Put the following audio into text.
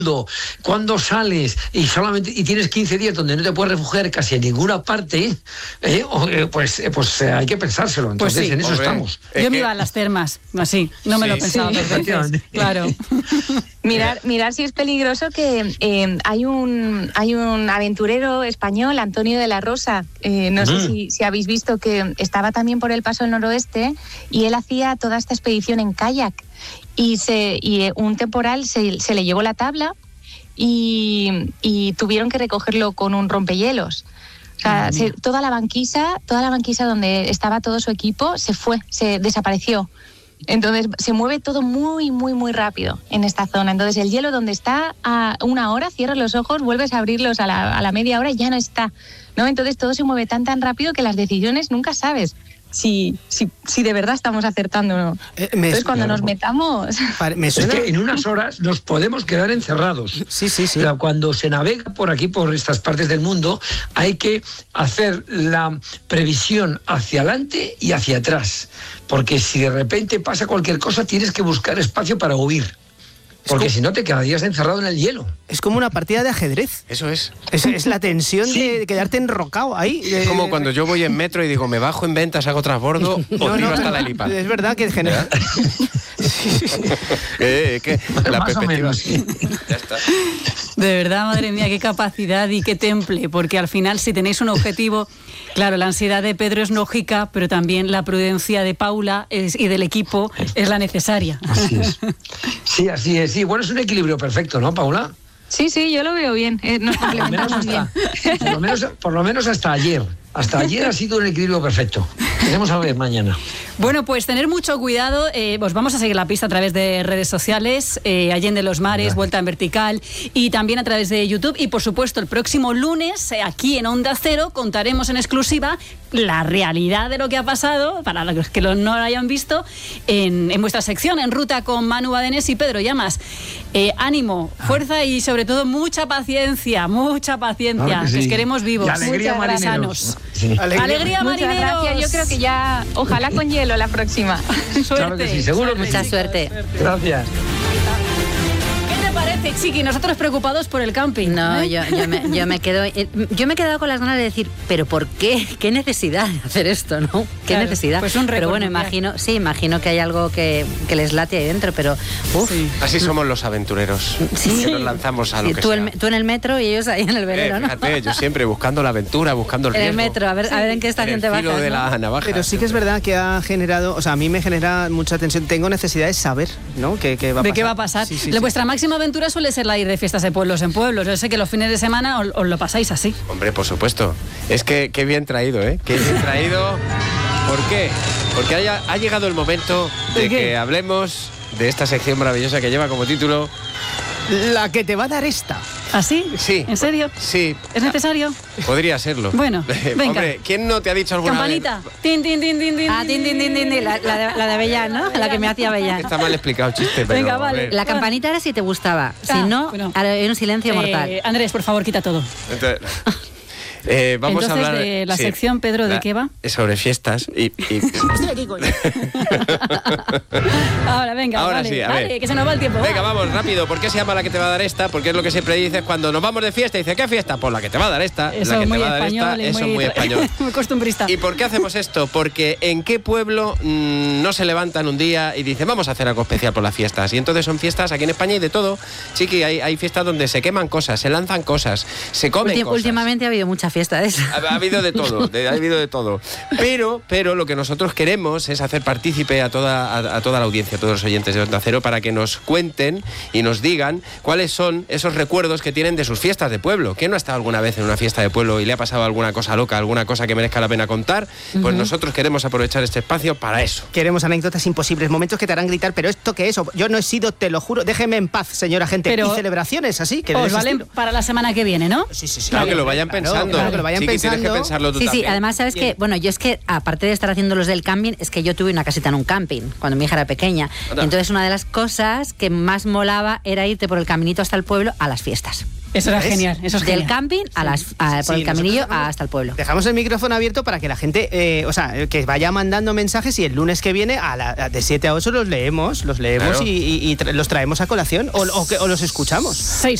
cuando sales y tienes 15 días donde no te puedes refugiar casi en ninguna parte, pues hay que pensárselo. Entonces, pues sí, en eso estamos. Yo me iba a las termas, así, no me lo pensaba dos veces. Claro. Mirar si es peligroso, que hay un aventurero español, Antonio de la Rosa, no sé si habéis visto, que estaba también por el Paso del Noroeste, y él hacía toda esta expedición en kayak. Y un temporal se le llevó la tabla y tuvieron que recogerlo con un rompehielos. O sea, toda la banquisa donde estaba todo su equipo se desapareció. Entonces se mueve todo muy, muy, muy rápido en esta zona. Entonces el hielo donde está a 1 hora, cierras los ojos, vuelves a abrirlos a la media hora y ya no está, ¿no? Entonces todo se mueve tan rápido que las decisiones nunca sabes si de verdad estamos acertando o no. Entonces cuando nos metamos... Es que en unas horas nos podemos quedar encerrados. Sí. Pero cuando se navega por aquí, por estas partes del mundo, hay que hacer la previsión hacia adelante y hacia atrás. Porque si de repente pasa cualquier cosa, tienes que buscar espacio para huir. Porque si no, te quedarías encerrado en el hielo. Es como una partida de ajedrez. Eso es. Es la tensión de quedarte enrocado ahí. Es como cuando yo voy en metro y digo, me bajo en ventas, hago transbordo o tiro hasta la helipad. Es verdad que genera... La más o menos, sí. Ya está. De verdad, madre mía, qué capacidad y qué temple, porque al final, si tenéis un objetivo, claro, la ansiedad de Pedro es lógica, pero también la prudencia de Paula y del equipo es la necesaria. Así es. Sí, así es. Sí, bueno, es un equilibrio perfecto, ¿no, Paula? Sí, yo lo veo bien. Nos complementamos bien. Por lo menos hasta ayer. Hasta ayer ha sido un equilibrio perfecto. Veremos a ver mañana. Bueno, pues tener mucho cuidado. Os vamos a seguir la pista a través de redes sociales, Allende los Mares, Vuelta en Vertical, y también a través de YouTube. Y por supuesto, el próximo lunes, aquí en Onda Cero, contaremos en exclusiva la realidad de lo que ha pasado, para los que no lo hayan visto, en vuestra sección, En Ruta, con Manu Badenés y Pedro Llamas. Ánimo, fuerza y sobre todo mucha paciencia. Claro que sí. Les queremos vivos. Y alegría, sanos. Sí. Alegría, marineros. Muchas gracias. Yo creo que ya, ojalá con hielo la próxima. Suerte. Claro que sí, seguro. Mucha suerte. Gracias. ¿Qué te parece, Chiqui? Nosotros preocupados por el camping. No, yo me he quedado con las ganas de decir, ¿pero por qué? ¿Qué necesidad de hacer esto, no? ¿Qué necesidad? Pues un pero bueno, imagino que hay algo que les late ahí dentro, pero sí. Así somos los aventureros. Sí. Que nos lanzamos a lo que tú sea. Tú en el metro y ellos ahí en el velero, ¿no? Fíjate, yo siempre buscando la aventura, buscando el riesgo. En el metro, a ver en qué estación te bajas. De la navaja. Pero sí que es verdad que ha generado, o sea, a mí me genera mucha tensión. Tengo necesidad de saber, ¿no? ¿Qué va a pasar? ¿De qué va a pasar? Sí. Vuestra máxima aventura suele ser la ir de fiestas de pueblos en pueblos. Yo sé que los fines de semana os lo pasáis así. Hombre, por supuesto. Es que qué bien traído, ¿eh? Qué bien traído. ¿Por qué? Porque ha llegado el momento de que hablemos de esta sección maravillosa que lleva como título... La que te va a dar esta. ¿Ah, sí? Sí. ¿En serio? Sí. ¿Es necesario? Podría serlo. Bueno, venga. Hombre, ¿quién no te ha dicho alguna Campanita. vez? Tin, tin, tin, tin, tin. Ah, tin, tin, tin, tin, tin. La de Avellán, ¿no? La que me hacía Avellán. Está mal explicado el chiste, pero... Venga, vale. La campanita era si te gustaba. Si no, bueno. hay un silencio mortal. Andrés, por favor, quita todo. Entonces, vamos Entonces, a hablar de la sección, Pedro, ¿de qué va? Sobre fiestas y... Ahora, venga, Ahora vale, sí, a vale, ver. que se nos va el tiempo. Venga, vamos, rápido. ¿Por qué se llama la que te va a dar esta? Porque es lo que siempre dices cuando nos vamos de fiesta. Dice, ¿qué fiesta? Pues la que te va a dar esta. Eso la que es muy te va a dar español. esta. Eso es muy español. Muy costumbrista. ¿Y por qué hacemos esto? Porque ¿en qué pueblo no se levantan un día y dicen, vamos a hacer algo especial por las fiestas? Y entonces son fiestas aquí en España y de todo. Chiqui, hay fiestas donde se queman cosas, se lanzan cosas, se comen cosas. Últimamente ha habido mucha fiesta de esa. Ha habido de todo, ha habido de todo. Pero lo que nosotros queremos es hacer partícipe a toda la audiencia, a todos los oyentes de Onda Cero, para que nos cuenten y nos digan cuáles son esos recuerdos que tienen de sus fiestas de pueblo. ¿Quién no ha estado alguna vez en una fiesta de pueblo y le ha pasado alguna cosa loca, alguna cosa que merezca la pena contar? Pues nosotros queremos aprovechar este espacio para eso. Queremos anécdotas imposibles, momentos que te harán gritar, pero ¿esto qué es? Yo no he sido, te lo juro, déjeme en paz, señora gente. Pero y celebraciones así. Que os valen para la semana que viene, ¿no? Sí. Claro, que lo vayan pensando. que lo vayan Chiqui, pensando. tienes que pensarlo tú Sí, también. además, ¿sabes qué? Bueno, yo es que, aparte de estar haciendo los del camping, es que yo tuve una casita en un camping, cuando mi hija era pequeña. Anda. Entonces, una de las cosas que más molaba era irte por el caminito hasta el pueblo a las fiestas. Eso era ¿Ves? genial, eso es Del genial. camping por el caminillo nosotros hasta el pueblo. Dejamos el micrófono abierto para que la gente, que vaya mandando mensajes y el lunes que viene de 7 a 8 los leemos Claro. y los traemos a colación o los escuchamos.